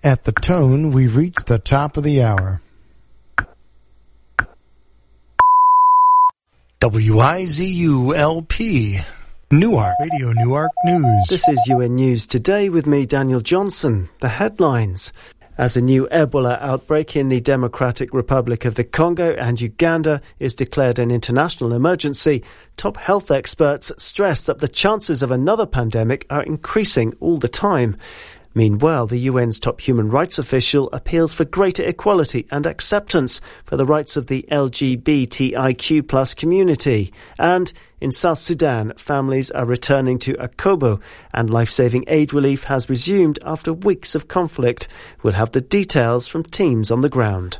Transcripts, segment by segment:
At the tone, we've reached the top of the hour. WIZU-LP, Newark, Radio Newark News. This is UN News Today with me, Daniel Johnson. The headlines. As a new Ebola outbreak in the Democratic Republic of the Congo and Uganda is declared an international emergency, top health experts stress that the chances of another pandemic are increasing all the time. Meanwhile, the UN's top human rights official appeals for greater equality and acceptance for the rights of the LGBTIQ+ community. And in South Sudan, families are returning to Akobo and life-saving aid relief has resumed after weeks of conflict. We'll have the details from teams on the ground.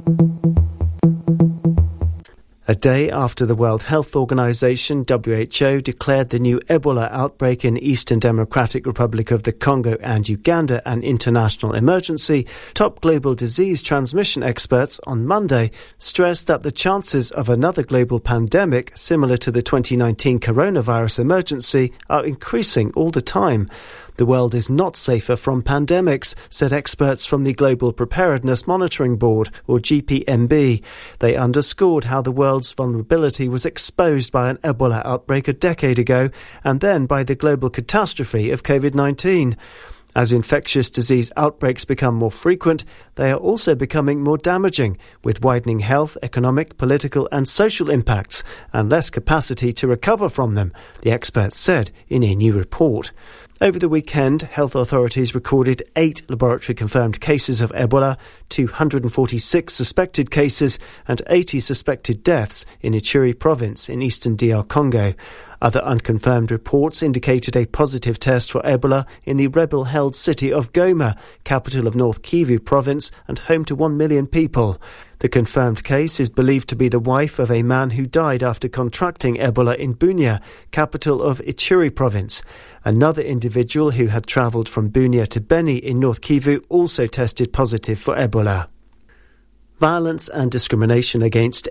A day after the World Health Organization, WHO, declared the new Ebola outbreak in Eastern Democratic Republic of the Congo and Uganda an international emergency, top global disease transmission experts on Monday stressed that the chances of another global pandemic similar to the 2019 coronavirus emergency are increasing all the time. The world is not safer from pandemics, said experts from the Global Preparedness Monitoring Board, or GPMB. They underscored how the world's vulnerability was exposed by an Ebola outbreak a decade ago, and then by the global catastrophe of COVID-19. As infectious disease outbreaks become more frequent, they are also becoming more damaging, with widening health, economic, political and social impacts, and less capacity to recover from them, the experts said in a new report. Over the weekend, health authorities recorded 8 laboratory-confirmed cases of Ebola, 246 suspected cases and 80 suspected deaths in Ituri province in eastern DR Congo. Other unconfirmed reports indicated a positive test for Ebola in the rebel-held city of Goma, capital of North Kivu province and home to 1 million people. The confirmed case is believed to be the wife of a man who died after contracting Ebola in Bunia, capital of Ituri province. Another individual who had travelled from Bunia to Beni in North Kivu also tested positive for Ebola. Violence and discrimination against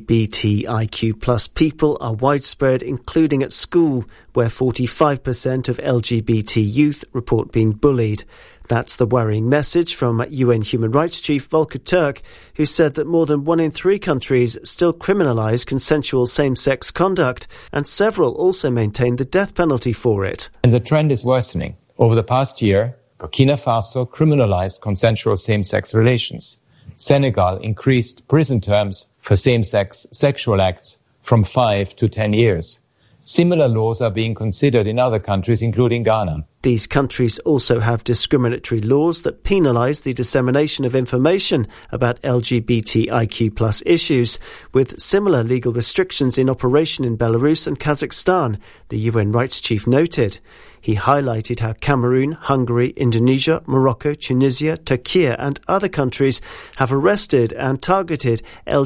LGBTIQ+ people are widespread, including at school, where 45% of LGBT youth report being bullied. That's the worrying message from UN Human Rights Chief Volker Turk, who said that more than 1 in 3 countries still criminalise consensual same-sex conduct, and several also maintain the death penalty for it. And the trend is worsening. Over the past year, Burkina Faso criminalised consensual same-sex relations. Senegal increased prison terms for same-sex sexual acts from 5 to 10 years. Similar laws are being considered in other countries, including Ghana. These countries also have discriminatory laws that penalise the dissemination of information about LGBTIQ+ issues, with similar legal restrictions in operation in Belarus and Kazakhstan, the UN Rights Chief noted. He highlighted how Cameroon, Hungary, Indonesia, Morocco, Tunisia, Turkey and other countries have arrested and targeted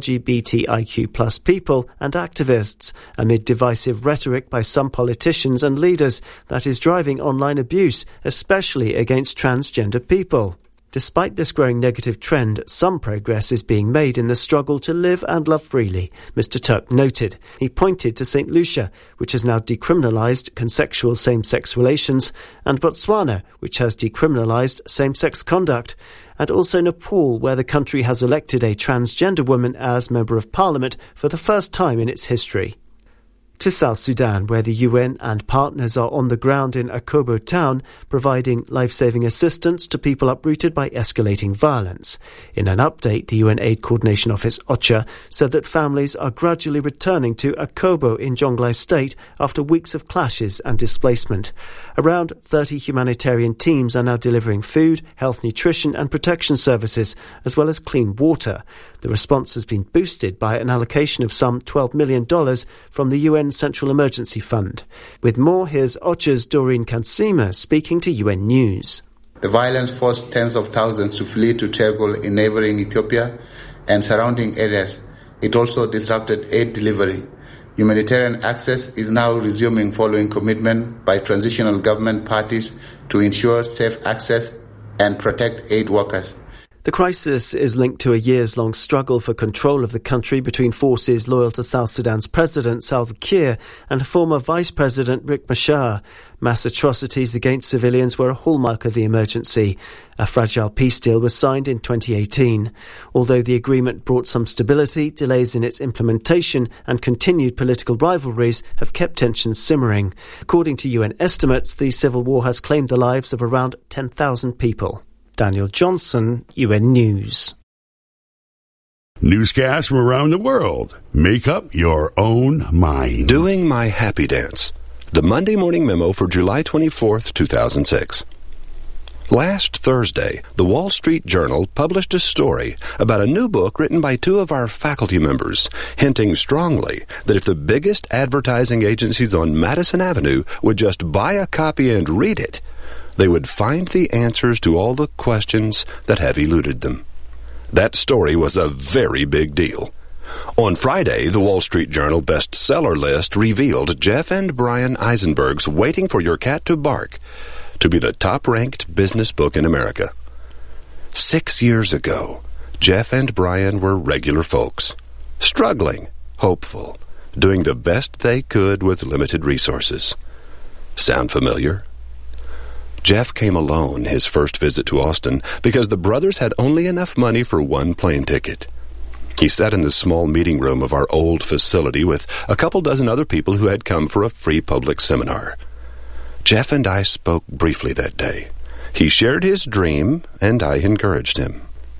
LGBTIQ+ people and activists amid divisive rhetoric by some politicians and leaders that is driving online abuse, especially against transgender people. Despite this growing negative trend, some progress is being made in the struggle to live and love freely, Mr. Turk noted. He pointed to St. Lucia, which has now decriminalised consensual same-sex relations, and Botswana, which has decriminalised same-sex conduct, and also Nepal, where the country has elected a transgender woman as Member of Parliament for the first time in its history. To South Sudan, where the UN and partners are on the ground in Akobo town, providing life-saving assistance to people uprooted by escalating violence. In an update, the UN Aid Coordination Office, OCHA, said that families are gradually returning to Akobo in Jonglei State after weeks of clashes and displacement. Around 30 humanitarian teams are now delivering food, health, nutrition and protection services, as well as clean water. The response has been boosted by an allocation of some $12 million from the UN Central Emergency Fund. With more, here's OCHA's Doreen Kansima speaking to UN News. The violence forced tens of thousands to flee to Tergol in neighboring Ethiopia and surrounding areas. It also disrupted aid delivery. Humanitarian access is now resuming following commitment by transitional government parties to ensure safe access and protect aid workers. The crisis is linked to a years-long struggle for control of the country between forces loyal to South Sudan's President Salva Kiir and former Vice President Riek Machar. Mass atrocities against civilians were a hallmark of the emergency. A fragile peace deal was signed in 2018. Although the agreement brought some stability, delays in its implementation and continued political rivalries have kept tensions simmering. According to UN estimates, the civil war has claimed the lives of around 10,000 people. Daniel Johnson, UN News. Newscasts from around the world. Make up your own mind. Doing my happy dance. The Monday Morning Memo for July 24th, 2006. Last Thursday, the Wall Street Journal published a story about a new book written by two of our faculty members, hinting strongly that if the biggest advertising agencies on Madison Avenue would just buy a copy and read it, they would find the answers to all the questions that have eluded them. That story was a very big deal. On Friday, the Wall Street Journal bestseller list revealed Jeff and Brian Eisenberg's Waiting for Your Cat to Bark to be the top-ranked business book in America. 6 years ago, Jeff and Brian were regular folks, struggling, hopeful, doing the best they could with limited resources. Sound familiar? Jeff came alone his first visit to Austin because the brothers had only enough money for one plane ticket. He sat in the small meeting room of our old facility with a couple dozen other people who had come for a free public seminar. Jeff and I spoke briefly that day. He shared his dream, and I encouraged him.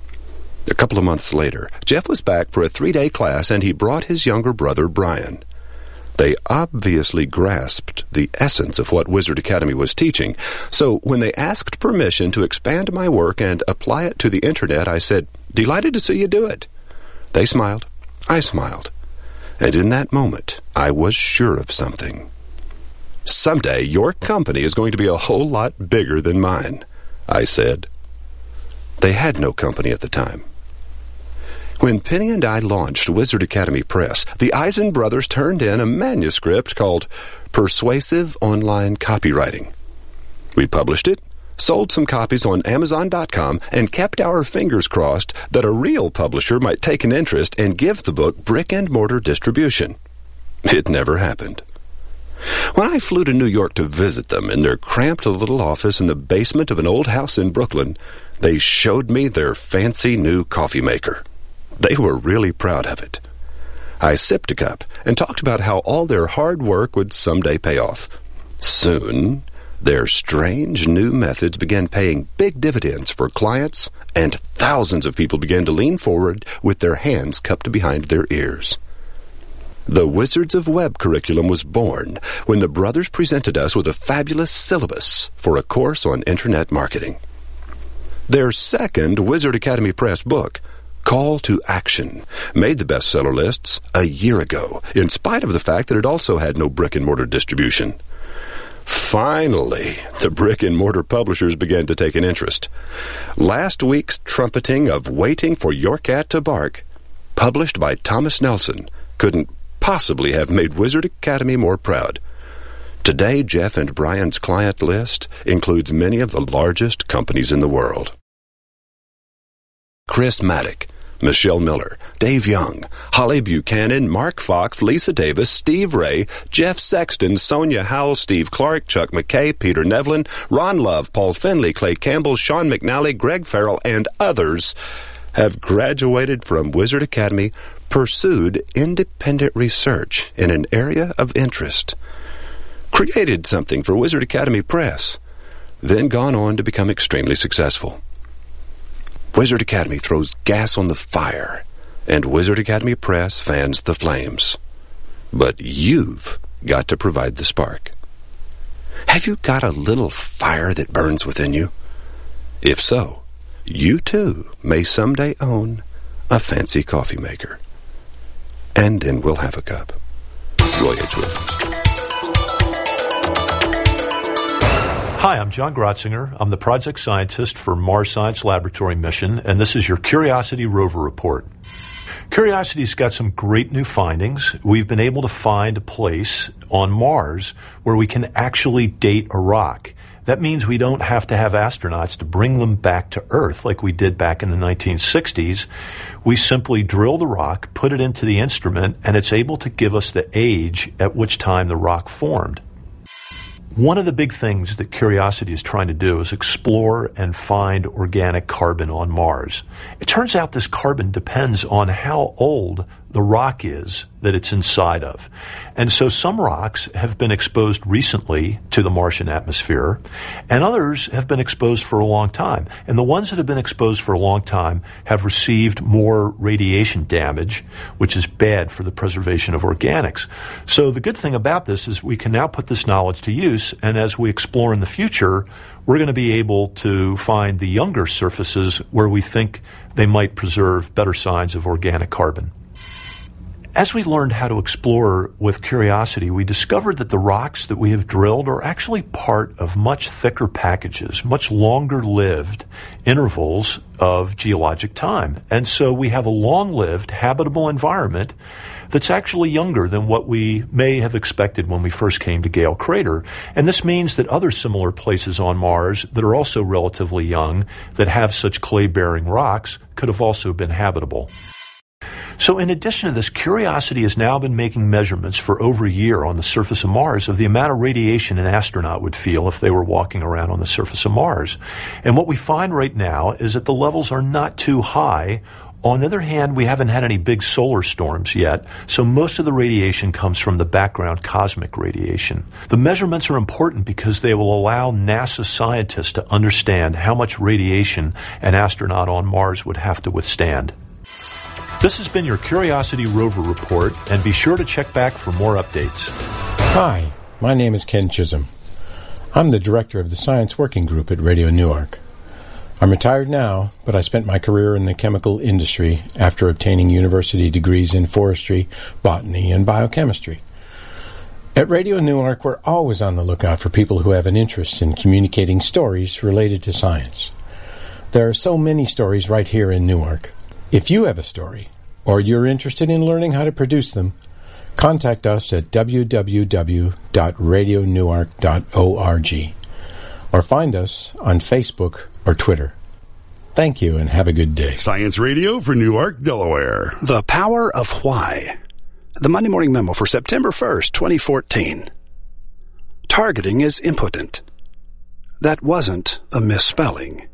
A couple of months later, Jeff was back for a 3-day class, and he brought his younger brother, Brian. They obviously grasped the essence of what Wizard Academy was teaching, so when they asked permission to expand my work and apply it to the internet, I said, "Delighted to see you do it." They smiled. I smiled. And in that moment, I was sure of something. "Someday, your company is going to be a whole lot bigger than mine," I said. They had no company at the time. When Penny and I launched Wizard Academy Press, the Eisen brothers turned in a manuscript called Persuasive Online Copywriting. We published it, sold some copies on Amazon.com, and kept our fingers crossed that a real publisher might take an interest and give the book brick-and-mortar distribution. It never happened. When I flew to New York to visit them in their cramped little office in the basement of an old house in Brooklyn, they showed me their fancy new coffee maker. They were really proud of it. I sipped a cup and talked about how all their hard work would someday pay off. Soon, their strange new methods began paying big dividends for clients, and thousands of people began to lean forward with their hands cupped behind their ears. The Wizards of Web curriculum was born when the brothers presented us with a fabulous syllabus for a course on internet marketing. Their second Wizard Academy Press book, Call to Action, made the bestseller lists a year ago, in spite of the fact that it also had no brick-and-mortar distribution. Finally, the brick-and-mortar publishers began to take an interest. Last week's trumpeting of Waiting for Your Cat to Bark, published by Thomas Nelson, couldn't possibly have made Wizard Academy more proud. Today, Jeff and Brian's client list includes many of the largest companies in the world. Chris Maddock, Michelle Miller, Dave Young, Holly Buchanan, Mark Fox, Lisa Davis, Steve Ray, Jeff Sexton, Sonia Howell, Steve Clark, Chuck McKay, Peter Nevlin, Ron Love, Paul Finley, Clay Campbell, Sean McNally, Greg Farrell, and others have graduated from Wizard Academy, pursued independent research in an area of interest, created something for Wizard Academy Press, then gone on to become extremely successful. Wizard Academy throws gas on the fire, and Wizard Academy Press fans the flames. But you've got to provide the spark. Have you got a little fire that burns within you? If so, you too may someday own a fancy coffee maker. And then we'll have a cup. Roy H. Williams. Hi, I'm John Grotzinger. I'm the project scientist for Mars Science Laboratory mission, and this is your Curiosity rover report. Curiosity's got some great new findings. We've been able to find a place on Mars where we can actually date a rock. That means we don't have to have astronauts to bring them back to Earth like we did back in the 1960s. We simply drill the rock, put it into the instrument, and it's able to give us the age at which time the rock formed. One of the big things that Curiosity is trying to do is explore and find organic carbon on Mars. It turns out this carbon depends on how old the rock is that it's inside of. And so some rocks have been exposed recently to the Martian atmosphere, and others have been exposed for a long time. And the ones that have been exposed for a long time have received more radiation damage, which is bad for the preservation of organics. So the good thing about this is we can now put this knowledge to use, and as we explore in the future, we're going to be able to find the younger surfaces where we think they might preserve better signs of organic carbon. As we learned how to explore with Curiosity, we discovered that the rocks that we have drilled are actually part of much thicker packages, much longer-lived intervals of geologic time. And so we have a long-lived, habitable environment that's actually younger than what we may have expected when we first came to Gale Crater. And this means that other similar places on Mars that are also relatively young, that have such clay-bearing rocks, could have also been habitable. So in addition to this, Curiosity has now been making measurements for over a year on the surface of Mars of the amount of radiation an astronaut would feel if they were walking around on the surface of Mars. And what we find right now is that the levels are not too high. On the other hand, we haven't had any big solar storms yet, so most of the radiation comes from the background cosmic radiation. The measurements are important because they will allow NASA scientists to understand how much radiation an astronaut on Mars would have to withstand. This has been your Curiosity Rover Report, and be sure to check back for more updates. Hi, my name is Ken Chisholm. I'm the director of the Science Working Group at Radio Newark. I'm retired now, but I spent my career in the chemical industry after obtaining university degrees in forestry, botany, and biochemistry. At Radio Newark, we're always on the lookout for people who have an interest in communicating stories related to science. There are so many stories right here in Newark. If you have a story, or you're interested in learning how to produce them, contact us at www.radionewark.org or find us on Facebook or Twitter. Thank you and have a good day. Science Radio for Newark, Delaware. The Power of Why. The Monday Morning Memo for September 1st, 2014. Targeting is impotent. That wasn't a misspelling.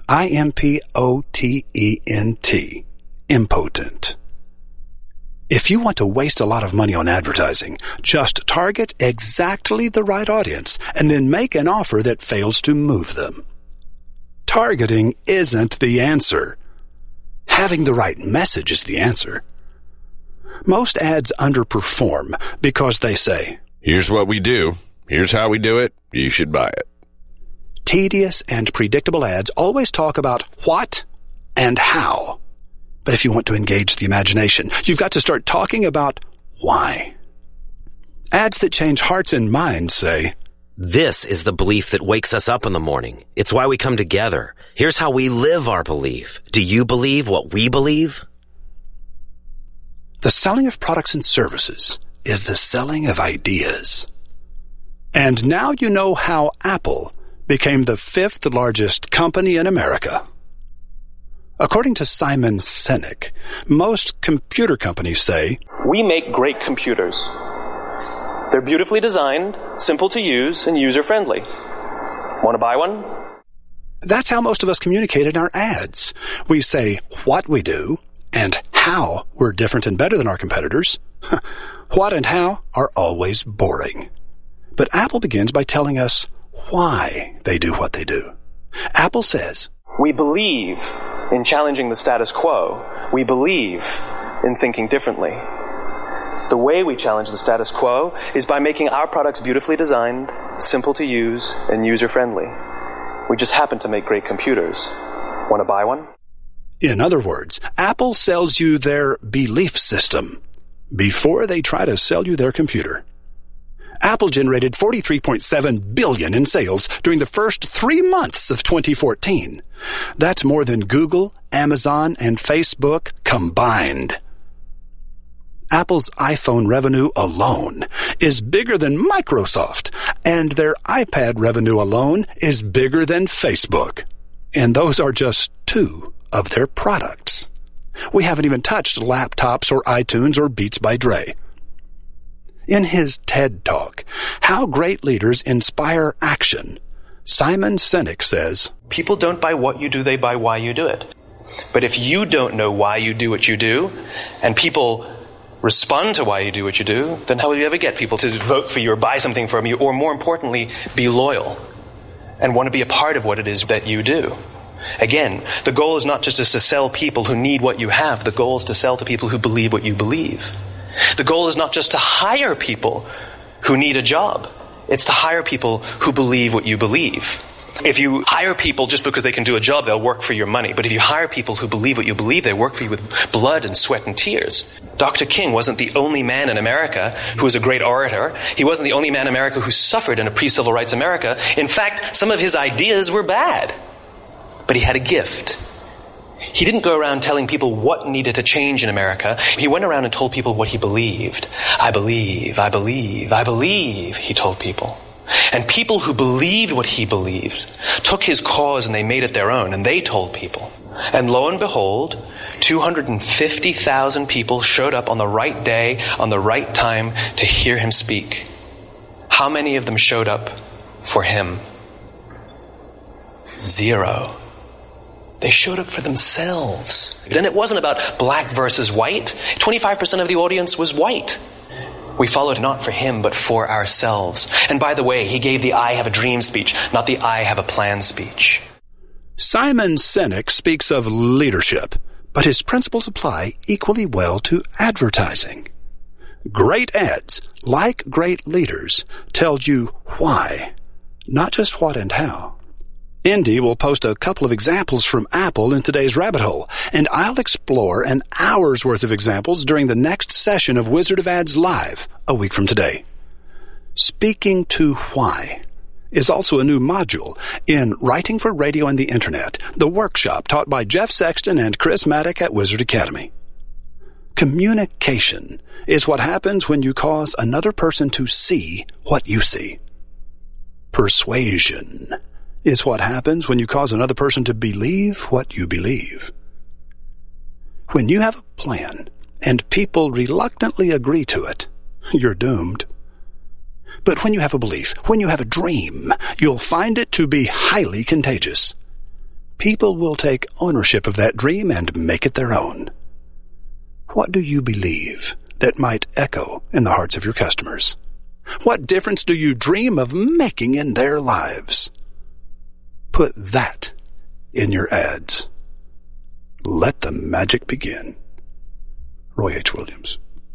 I-M-P-O-T-E-N-T. Impotent. If you want to waste a lot of money on advertising, just target exactly the right audience and then make an offer that fails to move them. Targeting isn't the answer. Having the right message is the answer. Most ads underperform because they say, "Here's what we do. Here's how we do it. You should buy it." Tedious and predictable ads always talk about what and how. But if you want to engage the imagination, you've got to start talking about why. Ads that change hearts and minds say, "This is the belief that wakes us up in the morning. It's why we come together. Here's how we live our belief. Do you believe what we believe?" The selling of products and services is the selling of ideas. And now you know how Apple became the 5th largest company in America. According to Simon Sinek, most computer companies say, "We make great computers. They're beautifully designed, simple to use, and user-friendly. Want to buy one?" That's how most of us communicate in our ads. We say what we do and how we're different and better than our competitors. What and how are always boring. But Apple begins by telling us why they do what they do. Apple says, "We believe in challenging the status quo. We believe in thinking differently. The way we challenge the status quo is by making our products beautifully designed, simple to use, and user-friendly. We just happen to make great computers. Want to buy one?" In other words, Apple sells you their belief system before they try to sell you their computer. Apple generated $43.7 billion in sales during the first 3 months of 2014. That's more than Google, Amazon, and Facebook combined. Apple's iPhone revenue alone is bigger than Microsoft, and their iPad revenue alone is bigger than Facebook. And those are just two of their products. We haven't even touched laptops or iTunes or Beats by Dre. In his TED Talk, How Great Leaders Inspire Action, Simon Sinek says, people don't buy what you do, they buy why you do it. But if you don't know why you do what you do, and people respond to why you do what you do, then how will you ever get people to vote for you or buy something from you, or more importantly, be loyal and want to be a part of what it is that you do? Again, the goal is not just to sell people who need what you have. The goal is to sell to people who believe what you believe. The goal is not just to hire people who need a job. It's to hire people who believe what you believe. If you hire people just because they can do a job, they'll work for your money. But if you hire people who believe what you believe, they work for you with blood and sweat and tears. Dr. King wasn't the only man in America who was a great orator. He wasn't the only man in America who suffered in a pre-civil rights America. In fact, some of his ideas were bad. But he had a gift. He didn't go around telling people what needed to change in America. He went around and told people what he believed. I believe, I believe, I believe, he told people. And people who believed what he believed took his cause and they made it their own, and they told people. And lo and behold, 250,000 people showed up on the right day, on the right time to hear him speak. How many of them showed up for him? 0. They showed up for themselves. And it wasn't about black versus white. 25% of the audience was white. We followed not for him, but for ourselves. And by the way, he gave the I have a dream speech, not the I have a plan speech. Simon Sinek speaks of leadership, but his principles apply equally well to advertising. Great ads, like great leaders, tell you why, not just what and how. Indy will post a couple of examples from Apple in today's Rabbit Hole, and I'll explore an hour's worth of examples during the next session of Wizard of Ads Live, a week from today. Speaking to Why is also a new module in Writing for Radio and the Internet, the workshop taught by Jeff Sexton and Chris Maddock at Wizard Academy. Communication is what happens when you cause another person to see what you see. Persuasion is what happens when you cause another person to believe what you believe. When you have a plan and people reluctantly agree to it, you're doomed. But when you have a belief, when you have a dream, you'll find it to be highly contagious. People will take ownership of that dream and make it their own. What do you believe that might echo in the hearts of your customers? What difference do you dream of making in their lives? Put that in your ads. Let the magic begin. Roy H. Williams.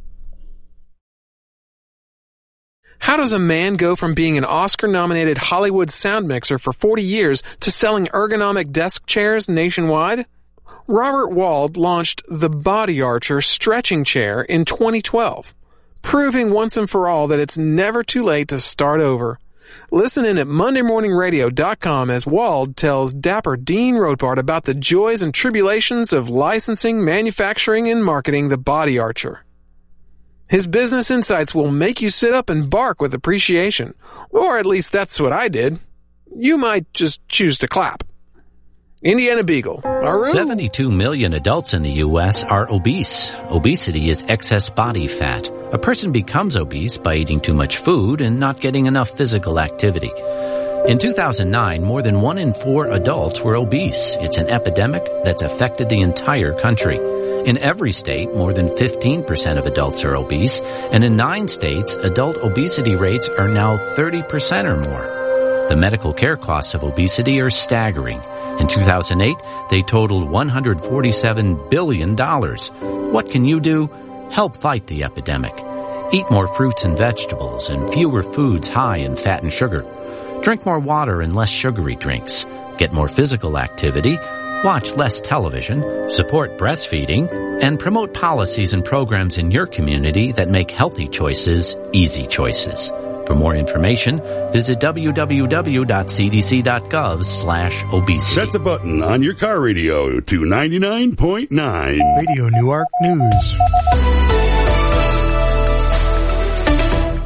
How does a man go from being an Oscar-nominated Hollywood sound mixer for 40 years to selling ergonomic desk chairs nationwide? Robert Wald launched the Body Archer stretching chair in 2012, proving once and for all that it's never too late to start over. Listen in at MondayMorningRadio.com as Wald tells dapper Dean Rothbart about the joys and tribulations of licensing, manufacturing, and marketing the Body Archer. His business insights will make you sit up and bark with appreciation. Or at least that's what I did. You might just choose to clap. Indiana Beagle. 72 million adults in the U.S. are obese. Obesity is excess body fat. A person becomes obese by eating too much food and not getting enough physical activity. In 2009, more than 1 in 4 adults were obese. It's an epidemic that's affected the entire country. In every state, more than 15% of adults are obese, and in 9 states, adult obesity rates are now 30% or more. The medical care costs of obesity are staggering. In 2008, they totaled $147 billion. What can you do? Help fight the epidemic. Eat more fruits and vegetables and fewer foods high in fat and sugar. Drink more water and less sugary drinks. Get more physical activity. Watch less television. Support breastfeeding. And promote policies and programs in your community that make healthy choices easy choices. For more information, visit www.cdc.gov/obesity. Set the button on your car radio to 99.9. Radio Newark News.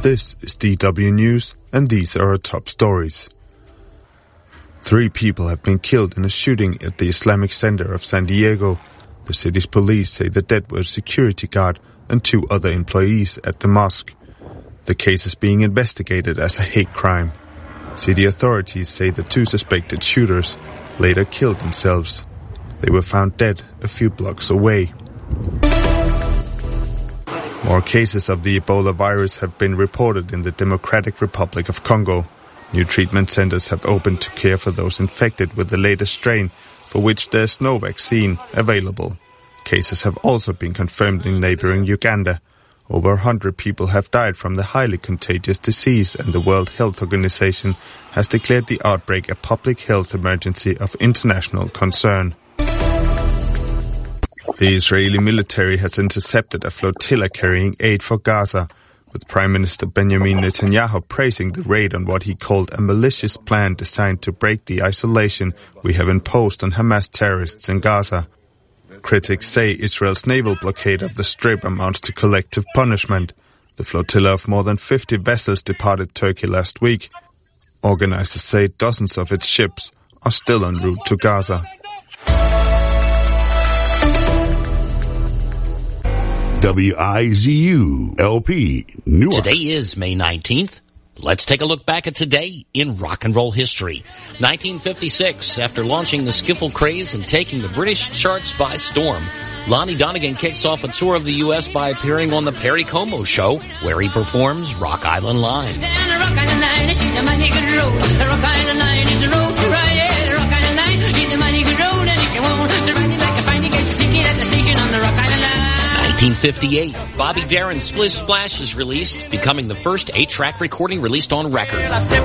This is DW News, and these are our top stories. 3 people have been killed in a shooting at the Islamic Center of San Diego. The city's police say the dead were a security guard and 2 other employees at the mosque. The case is being investigated as a hate crime. City authorities say the 2 suspected shooters later killed themselves. They were found dead a few blocks away. More cases of the Ebola virus have been reported in the Democratic Republic of Congo. New treatment centers have opened to care for those infected with the latest strain, for which there is no vaccine available. Cases have also been confirmed in neighboring Uganda. Over 100 people have died from the highly contagious disease, and the World Health Organization has declared the outbreak a public health emergency of international concern. The Israeli military has intercepted a flotilla carrying aid for Gaza, with Prime Minister Benjamin Netanyahu praising the raid on what he called a malicious plan designed to break the isolation we have imposed on Hamas terrorists in Gaza. Critics say Israel's naval blockade of the Strip amounts to collective punishment. The flotilla of more than 50 vessels departed Turkey last week. Organizers say dozens of its ships are still en route to Gaza. WIZU-LP Newark. Today is May 19th. Let's take a look back at today in rock and roll history. 1956, after launching the skiffle craze and taking the British charts by storm, Lonnie Donegan kicks off a tour of the U.S. by appearing on the Perry Como Show, where he performs Rock Island Line. In 1958, Bobby Darin's Splish Splash is released, becoming the first 8-track recording released on record.